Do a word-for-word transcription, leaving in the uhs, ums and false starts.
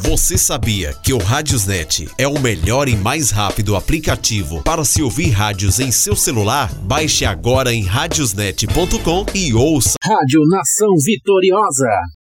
Você sabia que o Radiosnet é o melhor e mais rápido aplicativo para se ouvir rádios em seu celular? Baixe agora em radiosnet ponto com e ouça. Rádio Nação Vitoriosa.